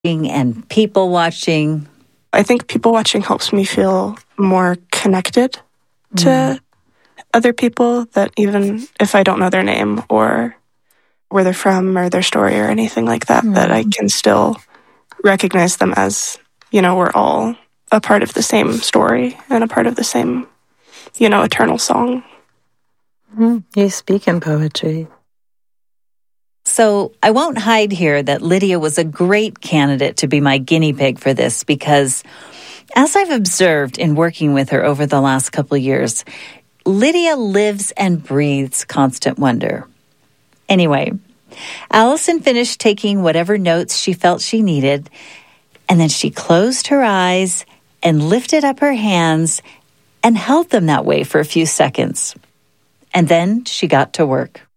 and people watching? I think people watching helps me feel more connected to other people, that even if I don't know their name or where they're from or their story or anything like that, that I can still recognize them as, we're all a part of the same story and a part of the same, eternal song. You speak in poetry. So I won't hide here that Lydia was a great candidate to be my guinea pig for this, because as I've observed in working with her over the last couple of years, Lydia lives and breathes constant wonder. Anyway, Allison finished taking whatever notes she felt she needed, and then she closed her eyes and lifted up her hands and held them that way for a few seconds. And then she got to work.